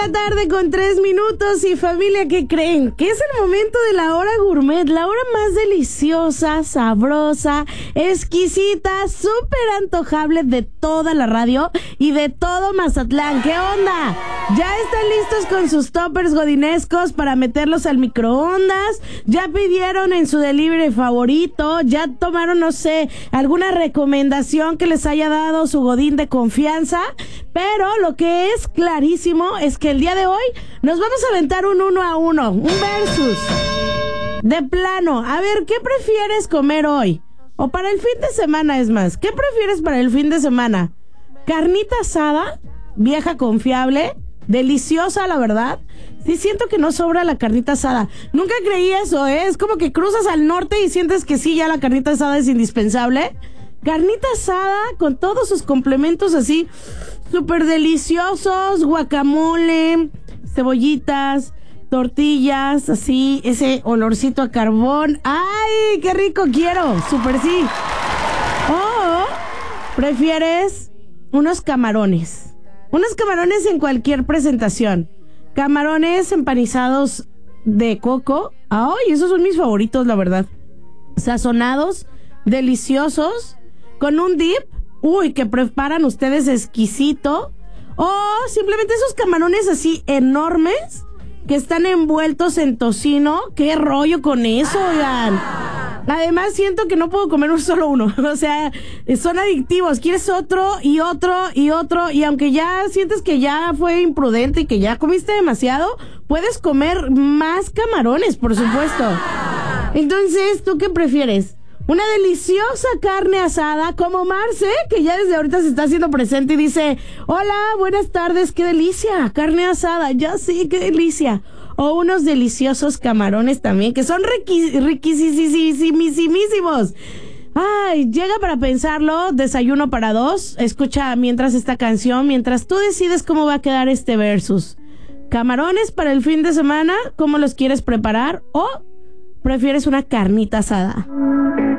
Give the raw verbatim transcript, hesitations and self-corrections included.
la tarde con tres minutos y familia, ¿qué creen? Que es el momento de la hora gourmet, la hora más deliciosa, sabrosa, exquisita, súper antojable de toda la radio y de todo Mazatlán. ¿Qué onda? ¿Ya están listos con sus toppers godinescos para meterlos al microondas? ¿Ya pidieron en su delivery favorito? ¿Ya tomaron, no sé, alguna recomendación que les haya dado su godín de confianza? Pero lo que es clarísimo es que el día de hoy nos vamos a aventar un uno a uno, un versus. De plano, a ver, ¿qué prefieres comer hoy? O para el fin de semana, es más, ¿qué prefieres para el fin de semana? ¿Carnita asada? Vieja confiable, deliciosa, la verdad. Sí, siento que no sobra la carnita asada. Nunca creí eso, ¿eh? Es como que cruzas al norte y sientes que sí, ya la carnita asada es indispensable. Carnita asada con todos sus complementos así, súper deliciosos, guacamole, cebollitas, tortillas, así, ese olorcito a carbón. ¡Ay, qué rico quiero! Súper sí. O prefieres unos camarones. Unos camarones en cualquier presentación. Camarones empanizados de coco. ¡Ay, esos son mis favoritos, la verdad! Sazonados, deliciosos, con un dip, uy, que preparan ustedes exquisito. O simplemente esos camarones así enormes que están envueltos en tocino. ¡Qué rollo con eso, oigan! Además siento que no puedo comer un solo uno. O sea, son adictivos. Quieres otro y otro y otro. Y aunque ya sientes que ya fue imprudente y que ya comiste demasiado, puedes comer más camarones, por supuesto. Entonces, ¿tú qué prefieres? Una deliciosa carne asada como Marce, que ya desde ahorita se está haciendo presente y dice: hola, buenas tardes, qué delicia, carne asada, ya sí, qué delicia. O unos deliciosos camarones también, que son riquis, riquisísimos. Ay, llega para pensarlo, desayuno para dos. Escucha mientras esta canción, mientras tú decides cómo va a quedar este versus. Camarones para el fin de semana, ¿cómo los quieres preparar? ¿O prefieres una carnita asada?